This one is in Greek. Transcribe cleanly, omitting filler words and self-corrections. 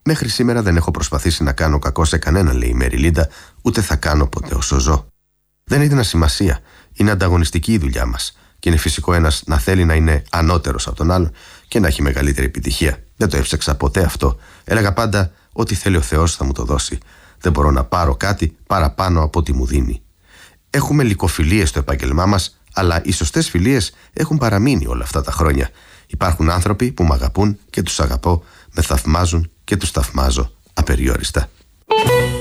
Μέχρι σήμερα δεν έχω προσπαθήσει να κάνω κακό σε κανέναν, λέει η Μεριλίντα, ούτε θα κάνω ποτέ όσο ζω. Δεν έχει να σημασία. Είναι ανταγωνιστική η δουλειά μας. Και είναι φυσικό ένας να θέλει να είναι ανώτερος από τον άλλον και να έχει μεγαλύτερη επιτυχία. Δεν το έψαξα ποτέ αυτό. Έλεγα πάντα: ό,τι θέλει ο Θεός θα μου το δώσει. Δεν μπορώ να πάρω κάτι παραπάνω από ό,τι μου δίνει. Έχουμε λυκοφιλίες στο επάγγελμά μας, αλλά οι σωστές φιλίες έχουν παραμείνει όλα αυτά τα χρόνια. Υπάρχουν άνθρωποι που με αγαπούν και τους αγαπώ, με θαυμάζουν και τους θαυμάζω απεριόριστα.